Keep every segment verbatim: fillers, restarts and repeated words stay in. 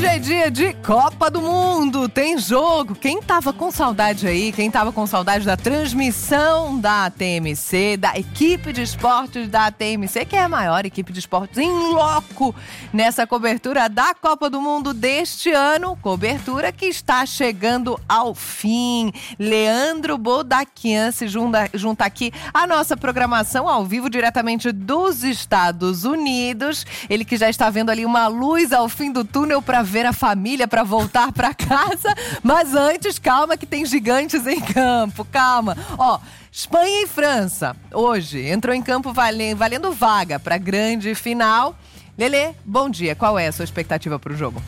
é dia de Copa do Mundo, tem jogo. Quem tava com saudade aí, quem tava com saudade da transmissão da A T M C, da equipe de esportes da A T M C, que é a maior equipe de esportes em loco nessa cobertura da Copa do Mundo deste ano, cobertura que está chegando ao fim. Leandro Bodaquian se junta, junta aqui à nossa programação ao vivo diretamente dos Estados Unidos. Ele que já está vendo ali uma luz ao fim do túnel para ver a família, para voltar para casa. Mas antes, calma que tem gigantes em campo, calma. Ó, Espanha e França, hoje, entrou em campo valendo, valendo vaga para a grande final. Lelê, bom dia, qual é a sua expectativa para o jogo?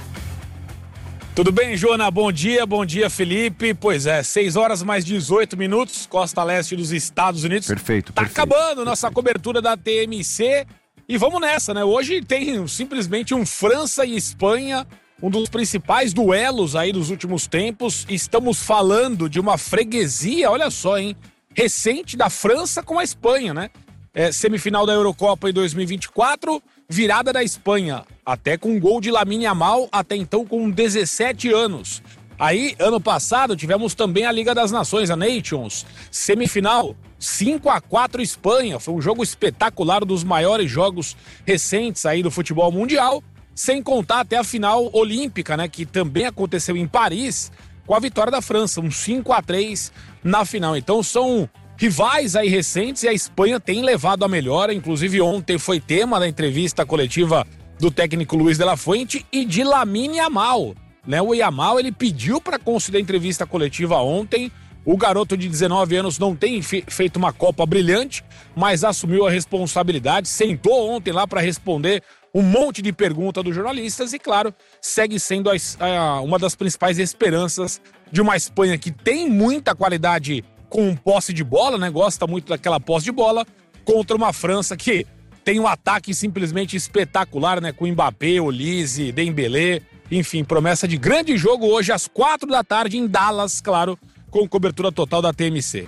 Tudo bem, Joana? Bom dia, bom dia, Felipe. Pois é, seis horas mais dezoito minutos, costa leste dos Estados Unidos. Perfeito, Tá perfeito. acabando nossa cobertura da T M C e vamos nessa, né? Hoje tem simplesmente um França e Espanha, um dos principais duelos aí dos últimos tempos. Estamos falando de uma freguesia, olha só, hein? Recente da França com a Espanha, né? É, semifinal da Eurocopa em dois mil e vinte e quatro, virada da Espanha, até com um gol de Lamine Yamal, até então com dezessete anos. Aí, ano passado, tivemos também a Liga das Nações, a Nations, semifinal, cinco a quatro Espanha, foi um jogo espetacular, um dos maiores jogos recentes aí do futebol mundial, sem contar até a final olímpica, né, que também aconteceu em Paris, com a vitória da França, um cinco a três na final. Então são rivais aí recentes e a Espanha tem levado a melhor, inclusive ontem foi tema da entrevista coletiva do técnico Luis de la Fuente e de Lamine Yamal, né? O Yamal, ele pediu para conceder entrevista coletiva ontem. O garoto de dezenove anos não tem fe- feito uma Copa brilhante, mas assumiu a responsabilidade, sentou ontem lá para responder um monte de perguntas dos jornalistas e, claro, segue sendo a, a, uma das principais esperanças de uma Espanha que tem muita qualidade com posse de bola, né? Gosta muito daquela posse de bola, contra uma França que tem um ataque simplesmente espetacular, né? Com Mbappé, Olise, Dembélé, enfim, promessa de grande jogo hoje às quatro da tarde em Dallas, claro, com cobertura total da T M C.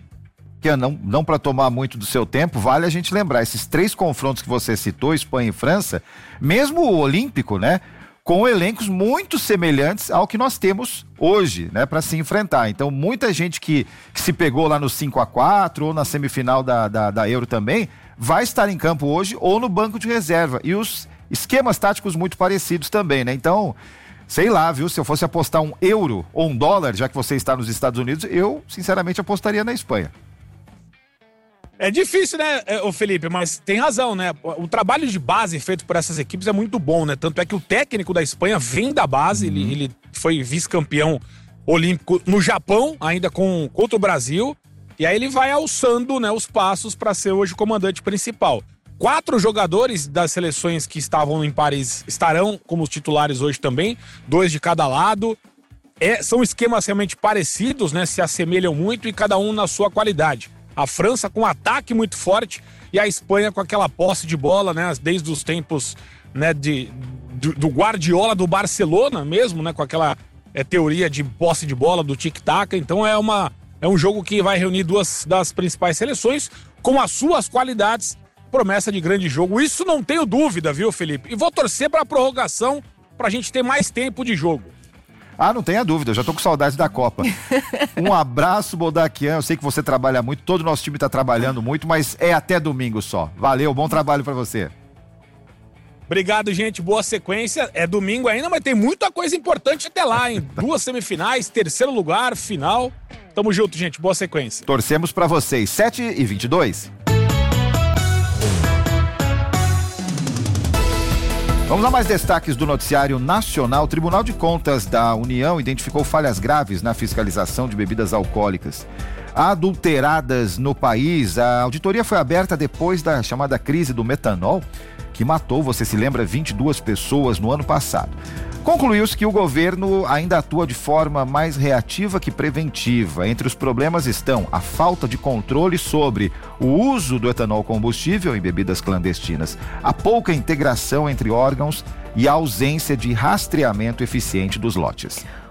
Não, não para tomar muito do seu tempo, vale a gente lembrar, esses três confrontos que você citou, Espanha e França, mesmo o olímpico, né? Com elencos muito semelhantes ao que nós temos hoje, né, para se enfrentar. Então, muita gente que, que se pegou lá no cinco a quatro ou na semifinal da, da, da Euro também, vai estar em campo hoje ou no banco de reserva. E os esquemas táticos muito parecidos também, né? Então, sei lá, viu, se eu fosse apostar um euro ou um dólar, já que você está nos Estados Unidos, eu, sinceramente, apostaria na Espanha. É difícil, né, ô Felipe, mas tem razão, né? O trabalho de base feito por essas equipes é muito bom, né? Tanto é que o técnico da Espanha vem da base, uhum. ele, ele foi vice-campeão olímpico no Japão, ainda com, contra o Brasil, e aí ele vai alçando, né, os passos para ser hoje o comandante principal. Quatro jogadores das seleções que estavam em Paris estarão como titulares hoje também, dois de cada lado. É, são esquemas realmente parecidos, né? Se assemelham muito e cada um na sua qualidade. A França com um ataque muito forte e a Espanha com aquela posse de bola, né? Desde os tempos, né, de, do, do Guardiola, do Barcelona mesmo, né? Com aquela é, teoria de posse de bola, do tic-tac. Então é, uma, é um jogo que vai reunir duas das principais seleções com as suas qualidades. Promessa de grande jogo. Isso não tenho dúvida, viu, Felipe? E vou torcer para a prorrogação pra gente ter mais tempo de jogo. Ah, não tenha dúvida, eu já tô com saudade da Copa. Um abraço, Bodaquian, eu sei que você trabalha muito, todo o nosso time tá trabalhando muito, mas é até domingo só. Valeu, bom trabalho pra você. Obrigado, gente, boa sequência. É domingo ainda, mas tem muita coisa importante até lá, hein? Duas semifinais, terceiro lugar, final. Tamo junto, gente, boa sequência. Torcemos pra vocês, sete e vinte e dois. Vamos a mais destaques do noticiário nacional. O Tribunal de Contas da União identificou falhas graves na fiscalização de bebidas alcoólicas adulteradas no país. A auditoria foi aberta depois da chamada crise do metanol, que matou, você se lembra, vinte e duas pessoas no ano passado. Concluiu-se que o governo ainda atua de forma mais reativa que preventiva. Entre os problemas estão a falta de controle sobre o uso do etanol combustível em bebidas clandestinas, a pouca integração entre órgãos e a ausência de rastreamento eficiente dos lotes.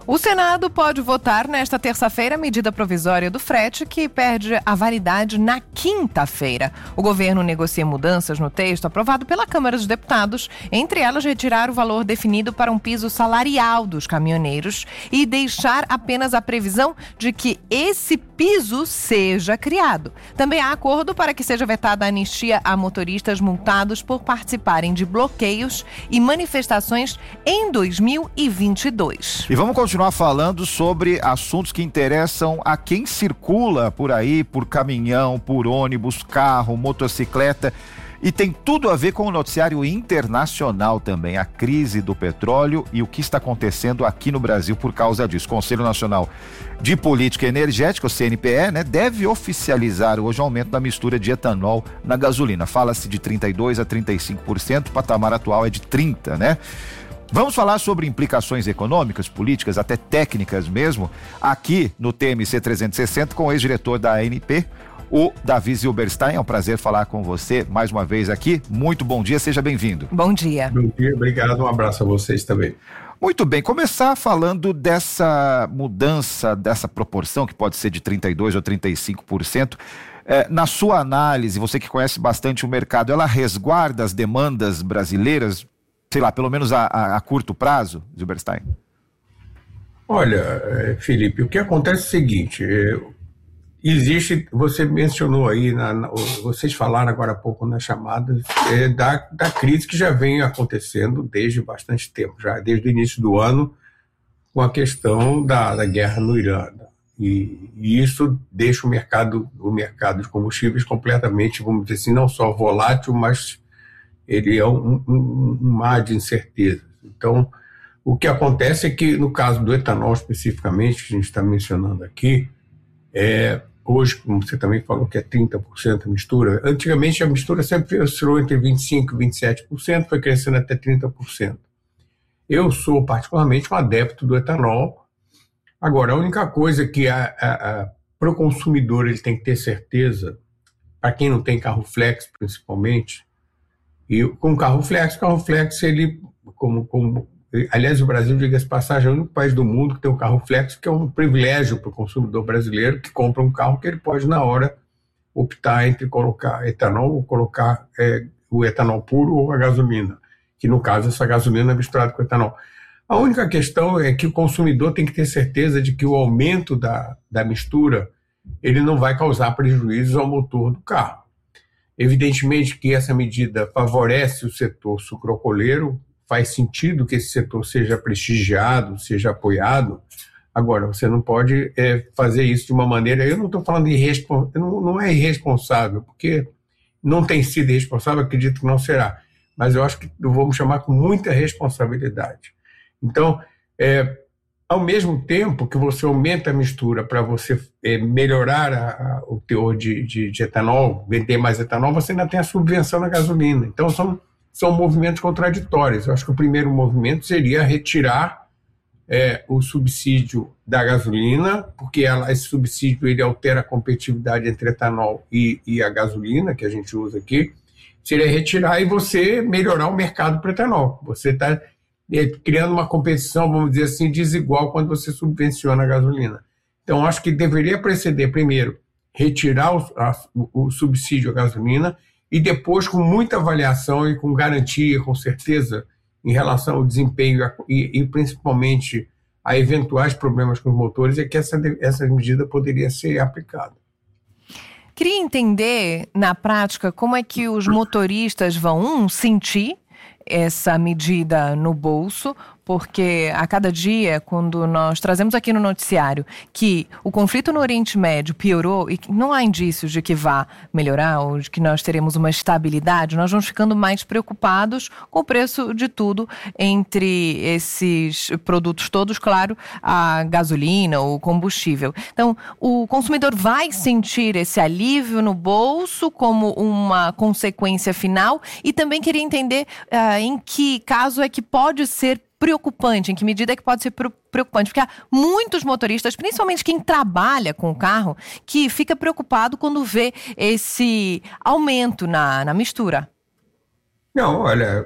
O Senado pode votar nesta terça-feira a medida provisória do frete, que perde a validade na quinta-feira. O governo negocia mudanças no texto aprovado pela Câmara dos Deputados, entre elas retirar o valor definido para um piso salarial dos caminhoneiros e deixar apenas a previsão de que esse piso seja criado. Também há acordo para que seja vetada a anistia a motoristas multados por participarem de bloqueios e manifestações em dois mil e vinte e dois. E vamos continuar falando sobre assuntos que interessam a quem circula por aí, por caminhão, por ônibus, carro, motocicleta. E tem tudo a ver com o noticiário internacional também, a crise do petróleo e o que está acontecendo aqui no Brasil por causa disso. O Conselho Nacional de Política Energética, o C N P E, né, deve oficializar hoje o aumento da mistura de etanol na gasolina. Fala-se de trinta e dois a trinta e cinco por cento, o patamar atual é de trinta por cento, né? Vamos falar sobre implicações econômicas, políticas, até técnicas mesmo, aqui no T M C trezentos e sessenta com o ex-diretor da A N P, o Davi Zilberstein. É um prazer falar com você mais uma vez aqui. Muito bom dia, seja bem-vindo. Bom dia. Bom dia, obrigado, um abraço a vocês também. Muito bem, começar falando dessa mudança, dessa proporção que pode ser de trinta e dois por cento ou trinta e cinco por cento. É, na sua análise, você que conhece bastante o mercado, ela resguarda as demandas brasileiras, sei lá, pelo menos a, a, a curto prazo, Zilberstein? Olha, Felipe, o que acontece é o seguinte, é, existe, você mencionou aí, na, na, vocês falaram agora há pouco nas chamadas, é, da, da crise que já vem acontecendo desde bastante tempo, já desde o início do ano, com a questão da, da guerra no Irã. E, e isso deixa o mercado, o mercado de combustíveis completamente, vamos dizer assim, não só volátil, mas ele é um, um, um mar de incertezas. Então, o que acontece é que, no caso do etanol especificamente, que a gente está mencionando aqui, é, hoje, como você também falou, que é trinta por cento a mistura, antigamente a mistura sempre oscilou entre vinte e cinco por cento e vinte e sete por cento, foi crescendo até trinta por cento. Eu sou particularmente um adepto do etanol. Agora, a única coisa que para o consumidor ele tem que ter certeza, para quem não tem carro flex principalmente, e com carro flex, carro flex, ele, como, como aliás, o Brasil, diga-se de passagem, é o único país do mundo que tem um carro flex, que é um privilégio para o consumidor brasileiro que compra um carro que ele pode, na hora, optar entre colocar etanol ou colocar é, o etanol puro ou a gasolina, que no caso essa gasolina é misturada com etanol. A única questão é que o consumidor tem que ter certeza de que o aumento da, da mistura ele não vai causar prejuízos ao motor do carro. Evidentemente que essa medida favorece o setor sucroalcooleiro, faz sentido que esse setor seja prestigiado, seja apoiado. Agora, você não pode é, fazer isso de uma maneira... Eu não estou falando de irresponsável, não, não é irresponsável, porque não tem sido irresponsável, acredito que não será. Mas eu acho que vamos chamar com muita responsabilidade. Então, é, ao mesmo tempo que você aumenta a mistura para você é, melhorar a, a, o teor de, de, de etanol, vender mais etanol, você ainda tem a subvenção na gasolina. Então, são, são movimentos contraditórios. Eu acho que o primeiro movimento seria retirar é, o subsídio da gasolina, porque ela, esse subsídio ele altera a competitividade entre etanol e, e a gasolina, que a gente usa aqui. Seria retirar e você melhorar o mercado para etanol. Você está é, criando uma competição, vamos dizer assim, desigual quando você subvenciona a gasolina. Então, acho que deveria preceder, primeiro, retirar o, a, o subsídio à gasolina e depois, com muita avaliação e com garantia, com certeza, em relação ao desempenho e, e principalmente a eventuais problemas com os motores, é que essa, essa medida poderia ser aplicada. Queria entender, na prática, como é que os motoristas vão, um, sentir essa medida no bolso, porque a cada dia, quando nós trazemos aqui no noticiário que o conflito no Oriente Médio piorou e que não há indícios de que vá melhorar ou de que nós teremos uma estabilidade, nós vamos ficando mais preocupados com o preço de tudo entre esses produtos todos, claro, a gasolina, o combustível. Então, o consumidor vai sentir esse alívio no bolso como uma consequência final e também queria entender uh, em que caso é que pode ser preocupante, em que medida é que pode ser preocupante, porque há muitos motoristas, principalmente quem trabalha com o carro, que fica preocupado quando vê esse aumento na, na mistura. Não, olha,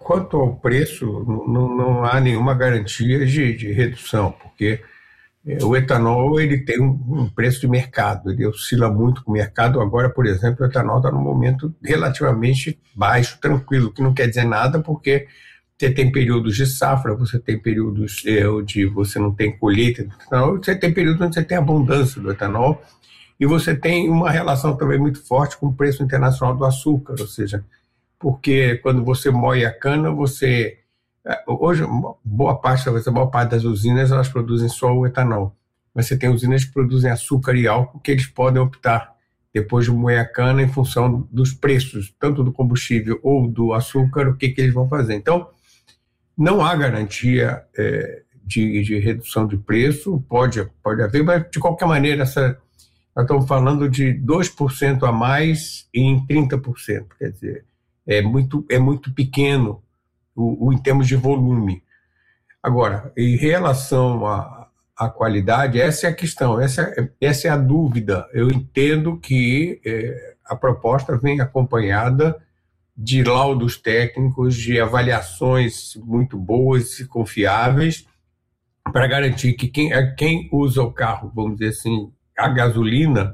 Quanto ao preço, não, não há nenhuma garantia de, de redução, porque o etanol ele tem um, um preço de mercado, ele oscila muito com o mercado. Agora, por exemplo, o etanol está num momento relativamente baixo, tranquilo, que não quer dizer nada, porque você tem períodos de safra, você tem períodos é, onde você não tem colheita do etanol, você tem períodos onde você tem abundância do etanol, e você tem uma relação também muito forte com o preço internacional do açúcar, ou seja, porque quando você moe a cana, você... Hoje, boa parte, talvez a maior parte das usinas, elas produzem só o etanol. Mas você tem usinas que produzem açúcar e álcool que eles podem optar, depois de moer a cana, em função dos preços, tanto do combustível ou do açúcar, o que, que eles vão fazer. Então, não há garantia é, de, de redução de preço, pode, pode haver, mas de qualquer maneira, essa, nós estamos falando de dois por cento a mais em trinta por cento, quer dizer, é muito, é muito pequeno O, o, em termos de volume. Agora, em relação à, à qualidade, essa é a questão, essa, essa é a dúvida. Eu entendo que é, a proposta vem acompanhada de laudos técnicos, de avaliações muito boas e confiáveis, para garantir que quem, quem usa o carro, vamos dizer assim, a gasolina,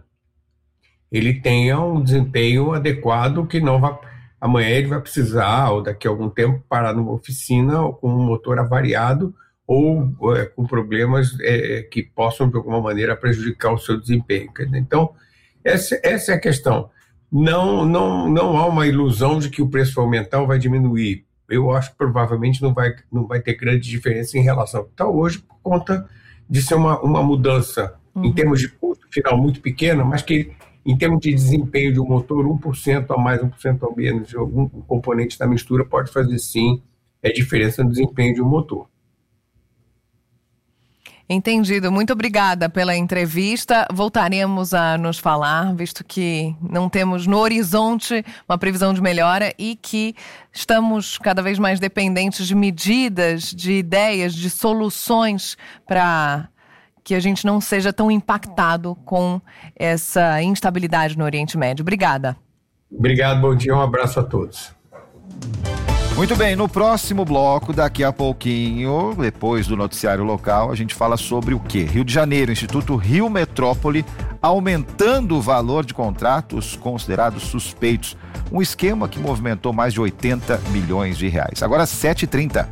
ele tenha um desempenho adequado, que não vai... Amanhã ele vai precisar, ou daqui a algum tempo, parar numa oficina com um motor avariado ou é, com problemas é, que possam, de alguma maneira, prejudicar o seu desempenho. Então, essa, essa é a questão. Não, não, não há uma ilusão de que o preço vai aumentar ou vai diminuir. Eu acho que provavelmente não vai, não vai ter grande diferença em relação ao que está hoje, por conta de ser uma, uma mudança uhum. em termos de custo final muito pequena, mas que em termos de desempenho de um motor, um por cento a mais, um por cento a menos, de algum componente da mistura pode fazer, sim, a diferença no desempenho de um motor. Entendido. Muito obrigada pela entrevista. Voltaremos a nos falar, visto que não temos no horizonte uma previsão de melhora e que estamos cada vez mais dependentes de medidas, de ideias, de soluções para... que a gente não seja tão impactado com essa instabilidade no Oriente Médio. Obrigada. Obrigado, bom dia, um abraço a todos. Muito bem, no próximo bloco, daqui a pouquinho, depois do noticiário local, a gente fala sobre o quê? Rio de Janeiro, Instituto Rio Metrópole, aumentando o valor de contratos considerados suspeitos. Um esquema que movimentou mais de oitenta milhões de reais. Agora, sete e trinta.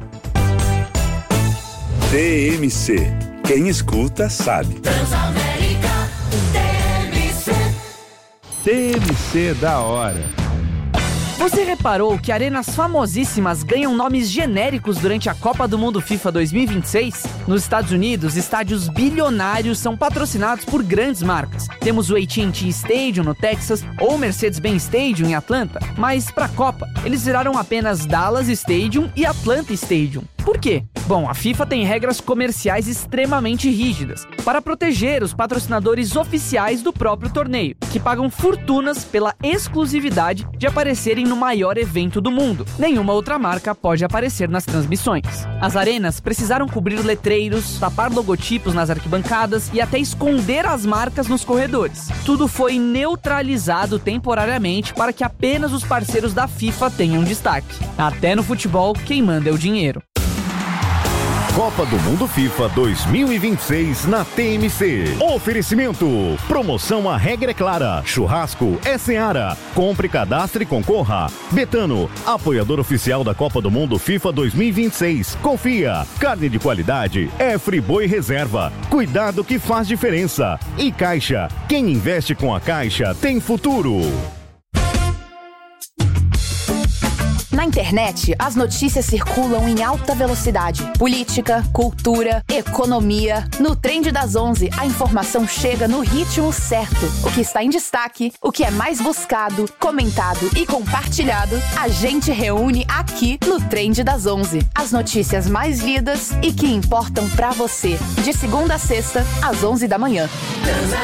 T M C. Quem escuta sabe. Transamérica T M C. T M C da hora. Você reparou que arenas famosíssimas ganham nomes genéricos durante a Copa do Mundo FIFA dois mil e vinte e seis? Nos Estados Unidos, estádios bilionários são patrocinados por grandes marcas. Temos o A T and T Stadium no Texas ou o Mercedes-Benz Stadium em Atlanta. Mas para a Copa, eles viraram apenas Dallas Stadium e Atlanta Stadium. Por quê? Bom, a FIFA tem regras comerciais extremamente rígidas para proteger os patrocinadores oficiais do próprio torneio, que pagam fortunas pela exclusividade de aparecerem no maior evento do mundo. Nenhuma outra marca pode aparecer nas transmissões. As arenas precisaram cobrir letreiros, tapar logotipos nas arquibancadas e até esconder as marcas nos corredores. Tudo foi neutralizado temporariamente para que apenas os parceiros da FIFA tenham destaque. Até no futebol, quem manda é o dinheiro. Copa do Mundo FIFA dois mil e vinte e seis na T M C. Oferecimento. Promoção A Regra é Clara. Churrasco é Seara. Compre, cadastre e concorra. Betano, apoiador oficial da Copa do Mundo FIFA dois mil e vinte e seis. Confia. Carne de qualidade é Friboi Reserva. Cuidado que faz diferença. E Caixa. Quem investe com a Caixa tem futuro. Na internet, as notícias circulam em alta velocidade. Política, cultura, economia. No Trend das onze, a informação chega no ritmo certo. O que está em destaque, o que é mais buscado, comentado e compartilhado, a gente reúne aqui no Trend das onze. As notícias mais lidas e que importam pra você. De segunda a sexta, às onze da manhã.